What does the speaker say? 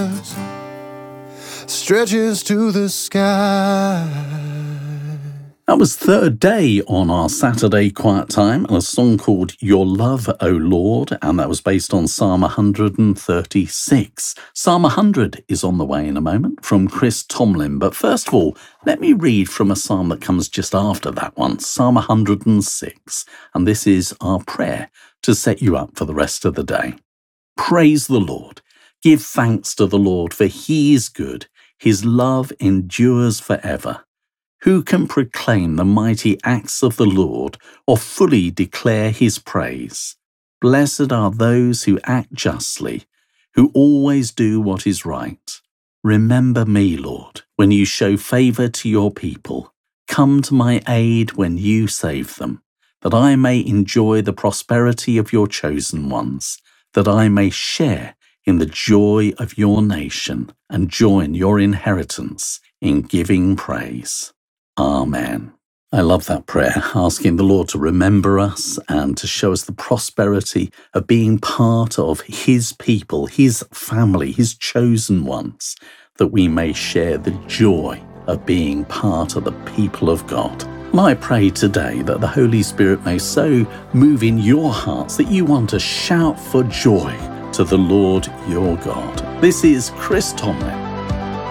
stretches to the sky. That was third day on our Saturday Quiet Time, and a song called Your Love, O Lord, and that was based on Psalm 136. Psalm 100 is on the way in a moment from Chris Tomlin, but first of all, let me read from a psalm that comes just after that one, Psalm 106, and this is our prayer to set you up for the rest of the day. Praise the Lord. Give thanks to the Lord, for he is good. His love endures forever. Who can proclaim the mighty acts of the Lord or fully declare his praise? Blessed are those who act justly, who always do what is right. Remember me, Lord, when you show favor to your people. Come to my aid when you save them, that I may enjoy the prosperity of your chosen ones, that I may share in the joy of your nation and join your inheritance in giving praise. Amen. I love that prayer, asking the Lord to remember us and to show us the prosperity of being part of his people, his family, his chosen ones, that we may share the joy of being part of the people of God. And I pray today that the Holy Spirit may so move in your hearts that you want to shout for joy to the Lord your God. This is Chris Tomlin